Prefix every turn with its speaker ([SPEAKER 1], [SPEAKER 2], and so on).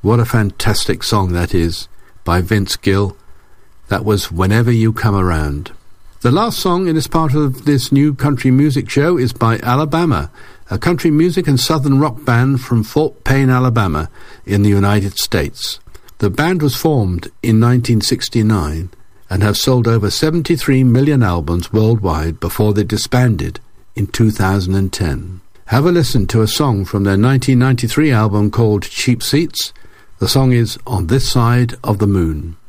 [SPEAKER 1] What a fantastic song that is, by Vince Gill. That was Whenever You Come Around. The last song in this part of this new country music show is by Alabama, a country music and southern rock band from Fort Payne, Alabama, in the United States. The band was formed in 1969 and have sold over 73 million albums worldwide before they disbanded in 2010. Have a listen to a song from their 1993 album called Cheap Seats. The song is On This Side of the Moon.